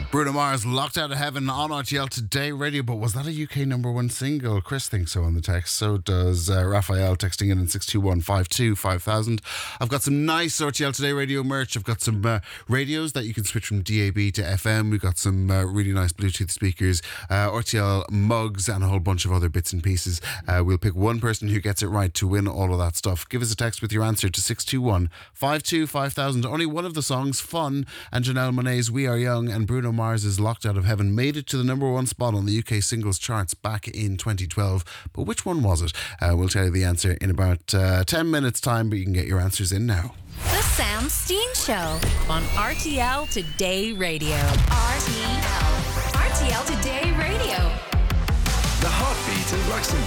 Bruno Mars, Locked Out of Heaven on RTL Today Radio. But was that a UK number one single? Chris thinks so on the text. So does Raphael, texting in 62152 5000. I've got some nice RTL Today Radio merch. I've got some radios that you can switch from DAB to FM. We've got some really nice Bluetooth speakers, RTL mugs, and a whole bunch of other bits and pieces. We'll pick one person who gets it right to win all of that stuff. Give us a text with your answer to 62152 5000. Only one of the songs, Fun, and Janelle Monáe's We Are Young, and Bruno Mars' Locked Out of Heaven made it to the number one spot on the UK singles charts back in 2012. But which one was it? We'll tell you the answer in about 10 minutes time, but you can get your answers in now. The Sam Steen Show on RTL Today Radio. RTL Today Radio. The heartbeat of Luxembourg.